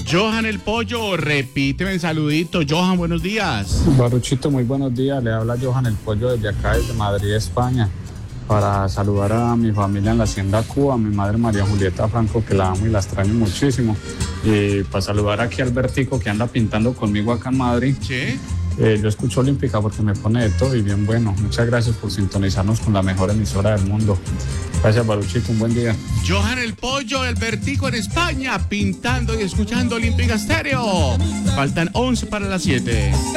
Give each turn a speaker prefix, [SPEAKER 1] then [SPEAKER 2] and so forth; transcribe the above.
[SPEAKER 1] Johan el Pollo, repíteme el saludito. Johan, buenos días.
[SPEAKER 2] Baruchito, muy buenos días. Le habla Johan el Pollo desde acá, desde Madrid, España, para saludar a mi familia en la Hacienda Cuba, a mi madre María Julieta Franco, que la amo y la extraño muchísimo. Y para saludar aquí a Albertico, que anda pintando conmigo acá en Madrid.
[SPEAKER 1] ¿Sí?
[SPEAKER 2] Yo escucho Olímpica porque me pone de todo y bien bueno. Muchas gracias por sintonizarnos con la mejor emisora del mundo. Gracias, Baruchito, un buen día.
[SPEAKER 1] Johan el Pollo, Albertico en España, pintando y escuchando Olímpica Stereo. Faltan 11 para las 7.